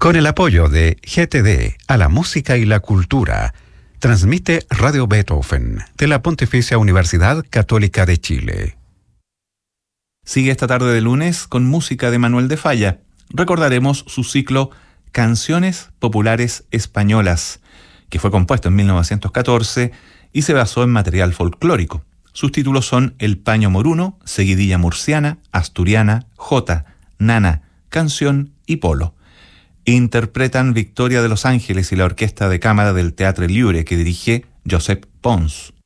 Con el apoyo de GTD a la música y la cultura, transmite Radio Beethoven de la Pontificia Universidad Católica de Chile. Sigue esta tarde de lunes con música de Manuel de Falla. Recordaremos su ciclo Canciones Populares Españolas, que fue compuesto en 1914 y se basó en material folclórico. Sus títulos son El Paño Moruno, Seguidilla Murciana, Asturiana, Jota, Nana, Canción y Polo. Interpretan Victoria de los Ángeles y la Orquesta de Cámara del Teatre Liure, que dirige Josep Pons.